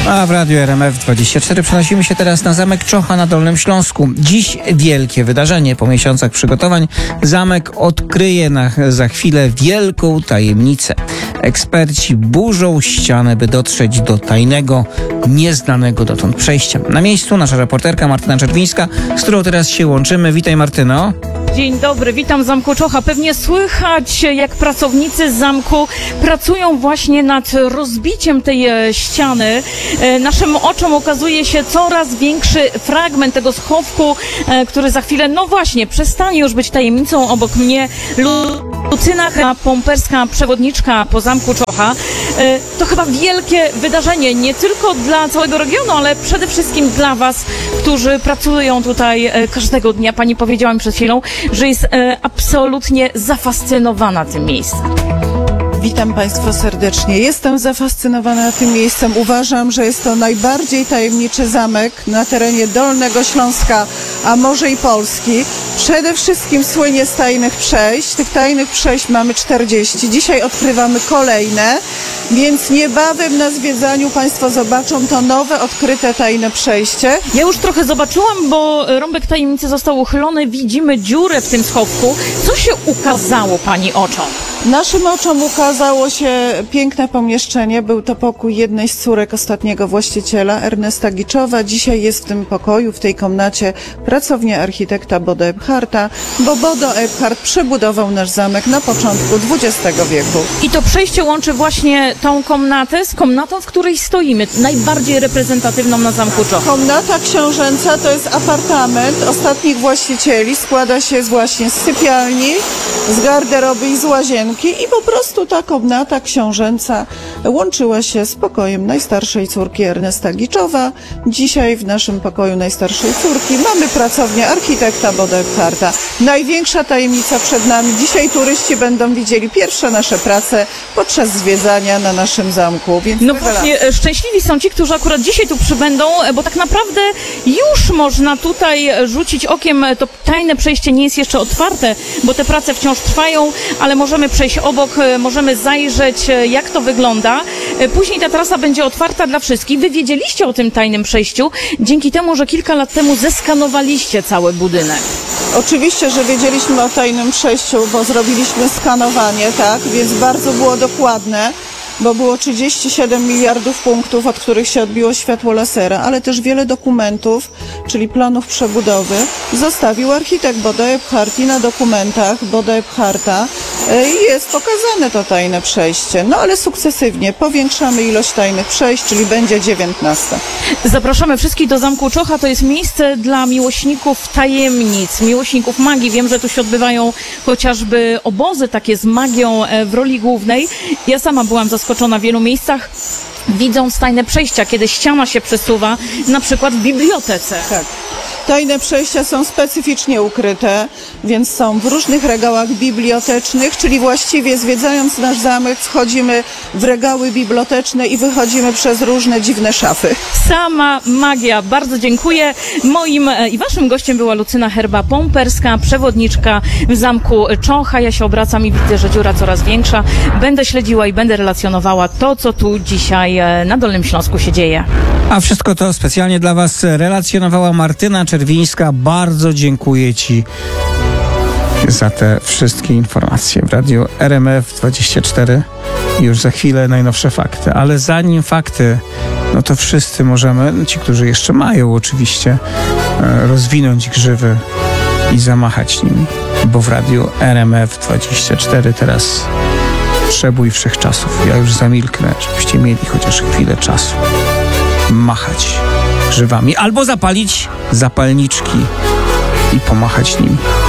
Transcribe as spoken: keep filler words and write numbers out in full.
A w Radiu R M F dwadzieścia cztery przenosimy się teraz na Zamek Czocha na Dolnym Śląsku. Dziś wielkie wydarzenie. Po miesiącach przygotowań zamek odkryje na, za chwilę wielką tajemnicę. Eksperci burzą ścianę, by dotrzeć do tajnego, nieznanego dotąd przejścia. Na miejscu nasza reporterka Martyna Czerwińska, z którą teraz się łączymy. Witaj, Martyno. Dzień dobry, witam w Zamku Czocha. Pewnie słychać, jak pracownicy z zamku pracują właśnie nad rozbiciem tej ściany. Naszym oczom ukazuje się coraz większy fragment tego schowku, który za chwilę, no właśnie, przestanie już być tajemnicą. Obok mnie Lucyna Pomperska, przewodniczka po Zamku Czocha. To chyba wielkie wydarzenie, nie tylko dla całego regionu, ale przede wszystkim dla Was, którzy pracują tutaj każdego dnia. Pani powiedziała mi przed chwilą, że jest e, absolutnie zafascynowana tym miejscem. Witam Państwa serdecznie. Jestem zafascynowana tym miejscem. Uważam, że jest to najbardziej tajemniczy zamek na terenie Dolnego Śląska, a może i Polski. Przede wszystkim słynie z tajnych przejść. Tych tajnych przejść mamy czterdzieści. Dzisiaj odkrywamy kolejne, więc niebawem na zwiedzaniu Państwo zobaczą to nowe, odkryte tajne przejście. Ja już trochę zobaczyłam, bo rąbek tajemnicy został uchylony. Widzimy dziurę w tym schowku. Co się ukazało Pani oczom? Naszym oczom ukazało się piękne pomieszczenie. Był to pokój jednej z córek ostatniego właściciela, Ernesta Giczowa. Dzisiaj jest w tym pokoju, w tej komnacie pracownia architekta Bodo Ebharta, bo Bodo Ebhart przebudował nasz zamek na początku dwudziestego wieku. I to przejście łączy właśnie tą komnatę z komnatą, w której stoimy, najbardziej reprezentatywną na Zamku Czocha. Komnata książęca to jest apartament ostatnich właścicieli. Składa się z właśnie z sypialni, z garderoby i z łazienki. I po prostu ta komnata książęca łączyła się z pokojem najstarszej córki Ernesta Giczowa. Dzisiaj w naszym pokoju najstarszej córki mamy pracownię architekta Bodo Ebharta. Największa tajemnica przed nami. Dzisiaj turyści będą widzieli pierwsze nasze prace podczas zwiedzania na naszym zamku. Więc no właśnie, szczęśliwi są ci, którzy akurat dzisiaj tu przybędą, bo tak naprawdę już można tutaj rzucić okiem. To tajne przejście nie jest jeszcze otwarte, bo te prace wciąż trwają, ale możemy przejść obok, możemy zajrzeć, jak to wygląda. Później ta trasa będzie otwarta dla wszystkich. Wy wiedzieliście o tym tajnym przejściu dzięki temu, że kilka lat temu zeskanowaliście cały budynek. Oczywiście, że wiedzieliśmy o tajnym przejściu, bo zrobiliśmy skanowanie, tak, więc bardzo było dokładne, bo było trzydzieści siedem miliardów punktów, od których się odbiło światło lasera, ale też wiele dokumentów, czyli planów przebudowy, zostawił architekt Bodo Ebhart i na dokumentach Bodo Ebharta jest pokazane to tajne przejście. No ale sukcesywnie powiększamy ilość tajnych przejść, czyli będzie dziewiętnaście. Zapraszamy wszystkich do Zamku Czocha. To jest miejsce dla miłośników tajemnic, miłośników magii. Wiem, że tu się odbywają chociażby obozy takie z magią w roli głównej. Ja sama byłam zaskoczona w wielu miejscach, widząc tajne przejścia, kiedy ściana się przesuwa, na przykład w bibliotece. Tak. Tajne przejścia są specyficznie ukryte, więc są w różnych regałach bibliotecznych, czyli właściwie zwiedzając nasz zamek wchodzimy w regały biblioteczne i wychodzimy przez różne dziwne szafy. Sama magia. Bardzo dziękuję. Moim i waszym gościem była Lucyna Pomperska, przewodniczka w Zamku Czocha. Ja się obracam i widzę, że dziura coraz większa. Będę śledziła i będę relacjonowała to, co tu dzisiaj na Dolnym Śląsku się dzieje. A wszystko to specjalnie dla Was relacjonowała Martyna Czerwińska. Bardzo dziękuję Ci za te wszystkie informacje w Radiu R M F dwadzieścia cztery. Już za chwilę najnowsze fakty, ale zanim fakty, no to wszyscy możemy, ci, którzy jeszcze mają oczywiście, rozwinąć grzywy i zamachać nimi, bo w Radiu R M F dwadzieścia cztery teraz przebój wszechczasów. Ja już zamilknę, żebyście mieli chociaż chwilę czasu machać grzywami albo zapalić zapalniczki i pomachać nimi.